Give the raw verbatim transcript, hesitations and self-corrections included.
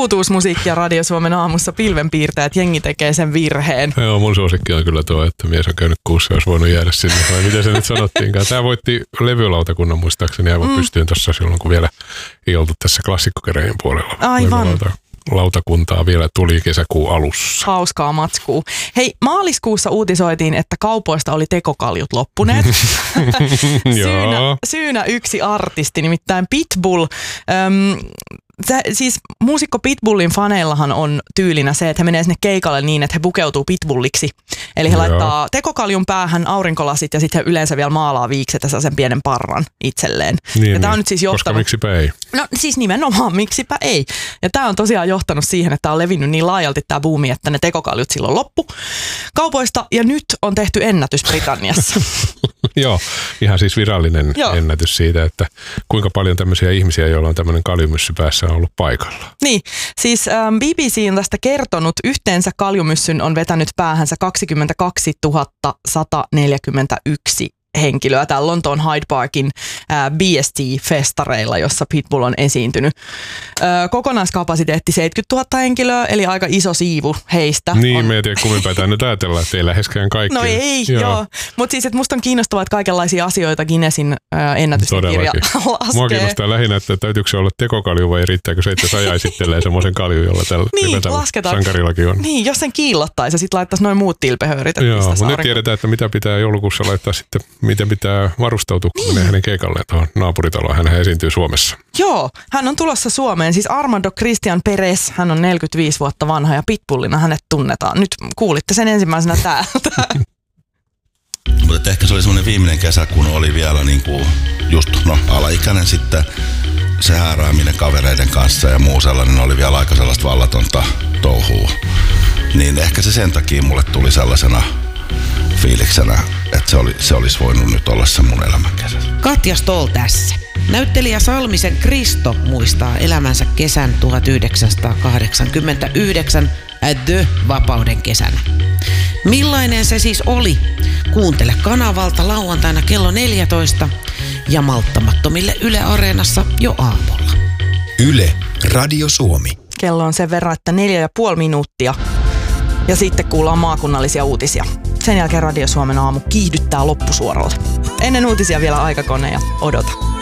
uutuusmusiikkia Radio Suomen aamussa. Pilvenpiirtäjät, jengi tekee sen virheen. Joo, mun suosikki on kyllä tuo, että mies on käynyt kuussa, olisi voinut jäädä sinne. Vai miten se nyt sanottiinkaan. Tämä voitti levylautakunnan muistaakseni aivan mm. pystyyn tuossa silloin, kun vielä ei oltu tässä klassikkokeräjien puolella. Aivan. Lautakuntaa vielä tuli kesäkuun alussa. Hauskaa matskuu. Hei, maaliskuussa uutisoitiin, että kaupoista oli tekokaljut loppuneet. syynä, syynä yksi artisti, nimittäin Pitbull. Öm, Se, siis muusikko Pitbullin faneillahan on tyylinä se, että he menee sinne keikalle niin, että he pukeutuu Pitbulliksi. Eli he Joo. laittaa tekokaljun päähän aurinkolasit ja sitten he yleensä vielä maalaa viikset ja sen pienen parran itselleen. Niin, ja tämä niin. on nyt siis johtanut... Koska miksipä ei? No siis nimenomaan miksipä ei. Ja tämä on tosiaan johtanut siihen, että tämä on levinnyt niin laajalti tämä buumi, että ne tekokaljut silloin loppu kaupoista ja nyt on tehty ennätys Britanniassa. Joo, ihan siis virallinen Joo. ennätys siitä, että kuinka paljon tämmöisiä ihmisiä, joilla on tämmöinen kaljumyssy päässä, on ollut paikalla. Niin, siis ähm, B B C on tästä kertonut, yhteensä kaljumyssyn on vetänyt päähänsä kaksikymmentäkaksituhatta sata neljäkymmentäyksi henkilöä täällä Lontoon Hyde Parkin ää, B S T-festareilla, jossa Pitbull on esiintynyt. Ö, kokonaiskapasiteetti seitsemänkymmentätuhatta henkilöä, eli aika iso siivu heistä. Niin, on... me ei tiedä, kuinka nyt ajatella, että ei läheskään kaikki. No ei, joo. joo. Mutta siis, että musta on kiinnostavaa, että kaikenlaisia asioita Guinnessin ennätyskirja laskee. Mua kiinnostaa lähinnä, että täytyykö se olla tekokalju vai riittääkö se, että raja esittelee semmoisen kalju, jolla tällä, niin, tällä sankarillakin on. Niin, jos sen kiillottaisi ja sitten laittaisi noin muut tilpehöörit. Joo, mutta nyt tiedetään, että mitä pitää joulukuussa laittaa sitten, miten pitää varustautua, kun menee hänen keikalleen tuohon naapuritaloon. Hän esiintyy Suomessa. Joo, hän on tulossa Suomeen. Siis Armando Cristian Perez, hän on neljäkymmentäviisi vuotta vanha ja Pitbullina hänet tunnetaan. Nyt kuulitte sen ensimmäisenä täältä. Mutta ehkä se oli semmoinen viimeinen kesä, kun oli vielä niinku just no, alaikäinen sitten se häärääminen kavereiden kanssa ja muu sellainen oli vielä aika sellaista vallatonta touhua. Niin ehkä se sen takia mulle tuli sellaisena fiiliksenä, että se, oli, se olisi voinut nyt olla se mun elämän kesä. Katja Stoll tässä. Näyttelijä Salmisen Kristo muistaa elämänsä kesän tuhatyhdeksänsataakahdeksankymmentäyhdeksän The-vapauden kesänä. Millainen se siis oli? Kuuntele kanavalta lauantaina kello neljätoista ja malttamattomille Yle Areenassa jo aamulla. Yle, Radio Suomi. Kello on sen verran, että neljä ja puoli minuuttia ja sitten kuullaan maakunnallisia uutisia. Sen jälkeen Radio Suomen aamu kiihdyttää loppusuoralle. Ennen uutisia vielä aikakone ja odota.